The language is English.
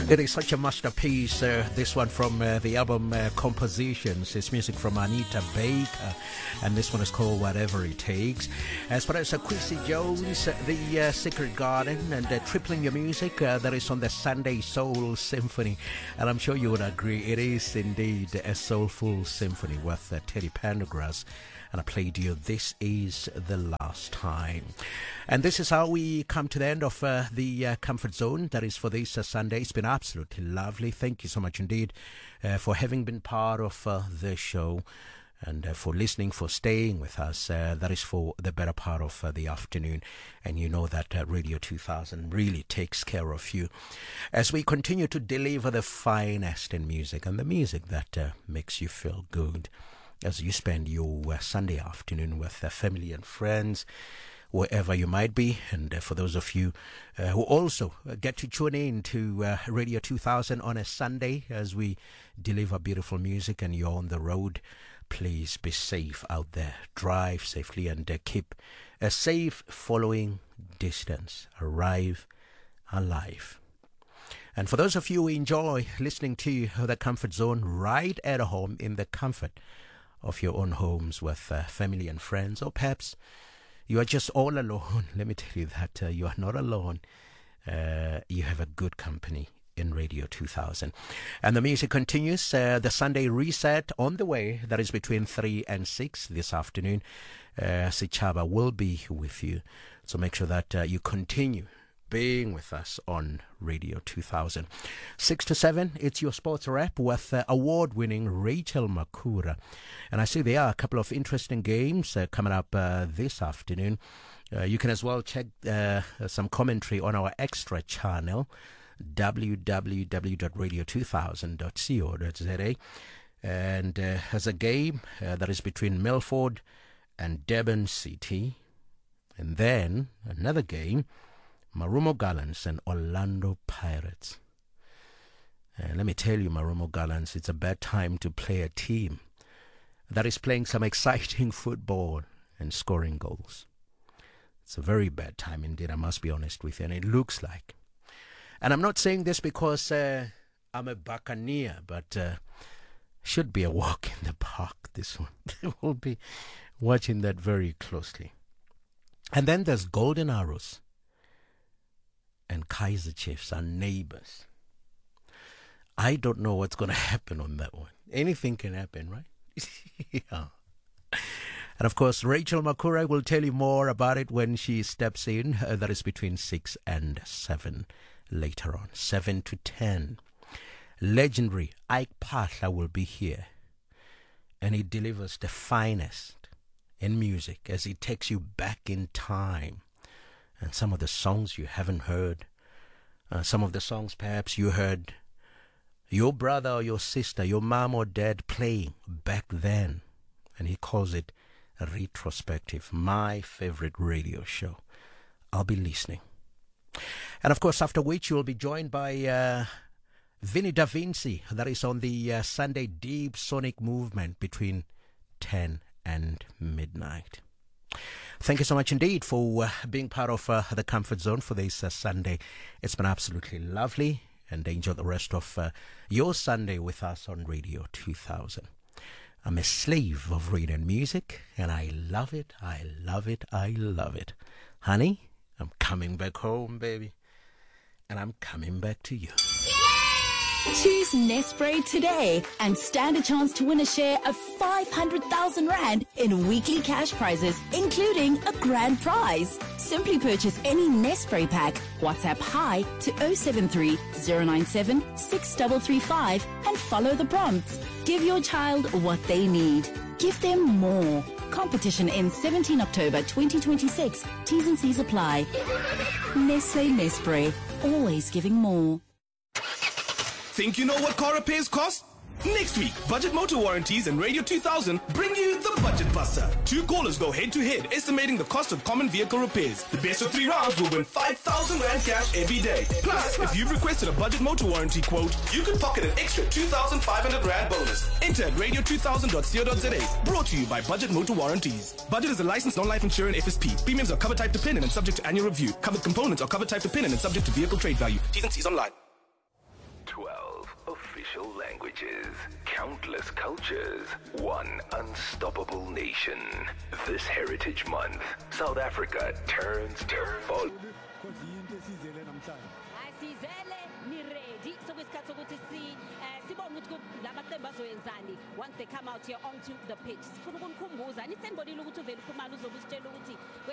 It is such a masterpiece, this one from the album Compositions. It's music from Anita Baker, and this one is called Whatever It Takes. As far as Quincy Jones, The Secret Garden, and Tripling Your Music, that is on the Sunday Soul Symphony. And I'm sure you would agree, it is indeed a soulful symphony with Teddy Pendergrass. And I played you This Is the Last Time. And this is how we come to the end of the Comfort Zone. That is for this Sunday. It's been absolutely lovely. Thank you so much indeed for having been part of the show and for listening, for staying with us. That is for the better part of the afternoon. And you know that Radio 2000 really takes care of you as we continue to deliver the finest in music and the music that makes you feel good as you spend your Sunday afternoon with family and friends, wherever you might be. And for those of you who also get to tune in to Radio 2000 on a Sunday as we deliver beautiful music and you're on the road, please be safe out there. Drive safely and keep a safe following distance. Arrive alive. And for those of you who enjoy listening to the Comfort Zone right at home in the comfort of your own homes with family and friends, or perhaps you are just all alone, let me tell you that you are not alone. You have a good company in Radio 2000. And the music continues. The Sunday Reset on the way. That is between 3 and 6 this afternoon. Sichaba will be with you. So make sure that you continue being with us on Radio 2000. 6 to 7, it's your sports wrap with award-winning Rachel Makura. And I see there are a couple of interesting games coming up this afternoon. You can as well check some commentary on our extra channel, www.radio2000.co.za. And there's a game that is between Milford and Durban City. And then another game, Marumo Gallants and Orlando Pirates. Let me tell you, Marumo Gallants, it's a bad time to play a team that is playing some exciting football and scoring goals. It's a very bad time indeed, I must be honest with you, and it looks like. And I'm not saying this because I'm a Buccaneer, but should be a walk in the park, this one. We'll be watching that very closely. And then there's Golden Arrows and Kaiser Chiefs are neighbors. I don't know what's going to happen on that one. Anything can happen, right? Yeah. And of course, Rachel Makura will tell you more about it when she steps in. That is between 6 and 7 later on. 7 to 10. Legendary Ike Patla will be here. And he delivers the finest in music as he takes you back in time. And some of the songs you haven't heard, some of the songs perhaps you heard your brother or your sister, your mom or dad playing back then. And he calls it a retrospective, my favorite radio show. I'll be listening. And of course, after which you will be joined by Vinny Da Vinci. That is on the Sunday Deep Sonic Movement between 10 and midnight. Thank you so much indeed for being part of the Comfort Zone for this Sunday. It's been absolutely lovely, and enjoy the rest of your Sunday with us on Radio 2000. I'm a slave of radio and music, and I love it, I love it, I love it. Honey, I'm coming back home, baby, and I'm coming back to you. Choose Nespray today and stand a chance to win a share of 500,000 Rand in weekly cash prizes, including a grand prize. Simply purchase any Nespray pack, WhatsApp hi to 073 097 6335 and follow the prompts. Give your child what they need. Give them more. Competition ends 17 October 2026. T's and C's apply. Nestle Nespray, always giving more. Think you know what car repairs cost? Next week, Budget Motor Warranties and Radio 2000 bring you the Budget Buster. Two callers go head-to-head, estimating the cost of common vehicle repairs. The best of 3 rounds will win 5,000 Rand cash every day. Plus, if you've requested a Budget Motor Warranty quote, you can pocket an extra 2,500 Rand bonus. Enter at radio2000.co.za. Brought to you by Budget Motor Warranties. Budget is a licensed non-life insurer FSP. Premiums are cover type dependent and subject to annual review. Covered components are cover type dependent and subject to vehicle trade value. T's and C's online. 12 official languages, countless cultures, one unstoppable nation. This Heritage Month, South Africa turns to full. Asizele ni ready sokwesikhathi sokuthi sibone ukuthi lamaqembu azoyenzani once they come out here onto the pitch. Sifuna ukunikhumbuza nithi senibonile ukuthi uvela ukhumalo uzobe usitshela ukuthi